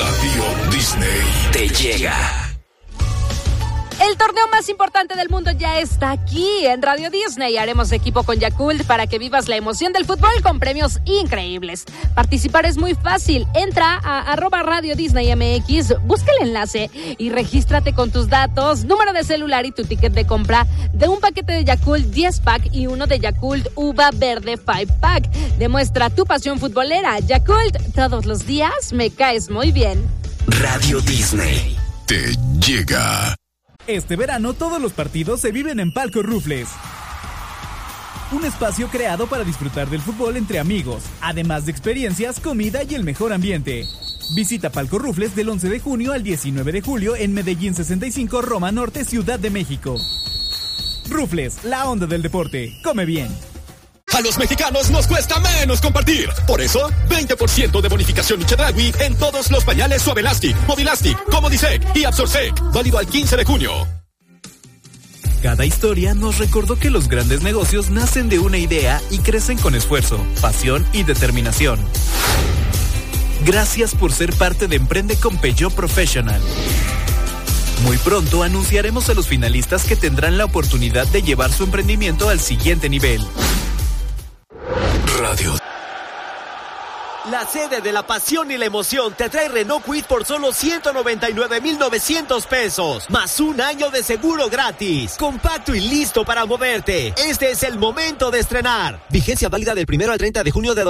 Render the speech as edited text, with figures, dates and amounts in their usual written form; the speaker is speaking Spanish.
Radio Disney te llega. El torneo más importante del mundo ya está aquí en Radio Disney. Haremos equipo con Yakult para que vivas la emoción del fútbol con premios increíbles. Participar es muy fácil. Entra a @Radio Disney MX, busca el enlace y regístrate con tus datos, número de celular y tu ticket de compra de un paquete de Yakult 10 pack y uno de Yakult Uva Verde 5 pack. Demuestra tu pasión futbolera. Yakult, todos los días me caes muy bien. Radio Disney te llega. Este verano todos los partidos se viven en Palco Rufles. Un espacio creado para disfrutar del fútbol entre amigos, además de experiencias, comida y el mejor ambiente. Visita Palco Rufles del 11 de junio al 19 de julio en Medellín 65, Roma Norte, Ciudad de México. Rufles, la onda del deporte. Come bien. A los mexicanos nos cuesta menos compartir. Por eso, 20% de bonificación Chedraui en todos los pañales Suavelastic, Movilastic, Comodisec y Absorsec. Válido al 15 de junio. Cada historia nos recordó que los grandes negocios nacen de una idea y crecen con esfuerzo, pasión y determinación. Gracias por ser parte de Emprende con Peugeot Professional. Muy pronto anunciaremos a los finalistas que tendrán la oportunidad de llevar su emprendimiento al siguiente nivel. Radio. La sede de la pasión y la emoción te trae Renault Kwid por solo 199,900 pesos, más un año de seguro gratis. Compacto y listo para moverte. Este es el momento de estrenar. Vigencia válida del 1 al 30 de junio de